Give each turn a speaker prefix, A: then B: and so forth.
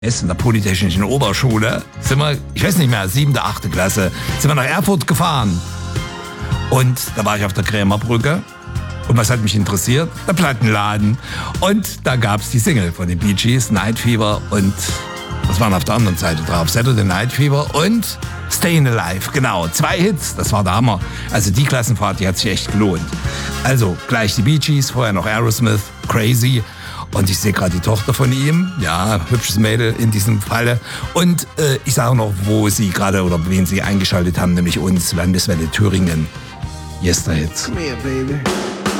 A: in der Polytechnischen Oberschule, sind wir, ich weiß nicht mehr, 7., 8. Klasse, sind wir nach Erfurt gefahren. Und da war ich auf der Krämerbrücke. Und was hat mich interessiert? Der Plattenladen. Und da gab es die Single von den Bee Gees, Night Fever. Und was waren auf der anderen Seite drauf? Saturday Night Fever und Stayin' Alive. Genau, 2 Hits, das war der Hammer. Also die Klassenfahrt, die hat sich echt gelohnt. Also gleich die Bee Gees, vorher noch Aerosmith, Crazy. Und ich sehe gerade die Tochter von ihm, ja, hübsches Mädel in diesem Falle. Und ich sage noch, wo sie gerade oder wen sie eingeschaltet haben, nämlich uns, Landeswelle Thüringen. Yes, the Hits.
B: Come here, baby.